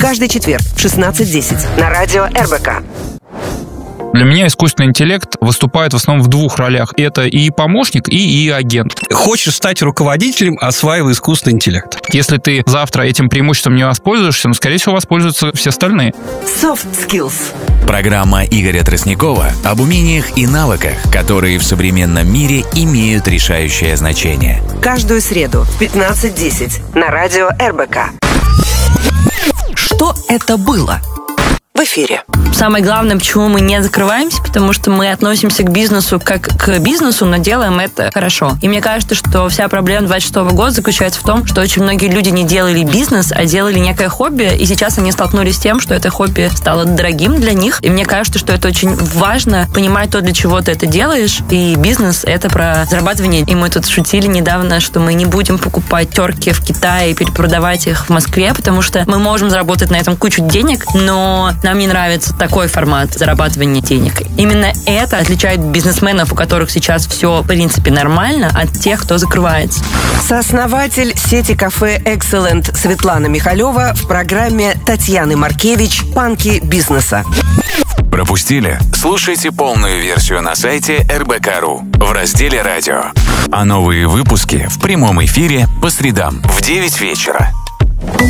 Каждый четверг в 16:10 на радио РБК. Для меня искусственный интеллект выступает в основном в двух ролях. Это и помощник, и агент. Хочешь стать руководителем, осваивай искусственный интеллект. Если ты завтра этим преимуществом не воспользуешься, но, скорее всего, воспользуются все остальные. Soft Skills. Программа Игоря Тростникова об умениях и навыках, которые в современном мире имеют решающее значение. Каждую среду в 15:10 на радио РБК. Что это было? В эфире. Самое главное, почему мы не закрываемся, потому что мы относимся к бизнесу как к бизнесу, но делаем это хорошо. И мне кажется, что вся проблема 26 года заключается в том, что очень многие люди не делали бизнес, а делали некое хобби, и сейчас они столкнулись с тем, что это хобби стало дорогим для них. И мне кажется, что это очень важно понимать то, для чего ты это делаешь, и бизнес — это про зарабатывание. И мы тут шутили недавно, что мы не будем покупать терки в Китае и перепродавать их в Москве, потому что мы можем заработать на этом кучу денег, но нам не нравится такой формат зарабатывания денег. Именно это отличает бизнесменов, у которых сейчас все, в принципе, нормально, от тех, кто закрывается. Сооснователь сети кафе Excellent Светлана Михалева в программе Татьяны Маркевич «Панки бизнеса». Пропустили? Слушайте полную версию на сайте rbk.ru в разделе «Радио». А новые выпуски в прямом эфире по средам в 9 вечера.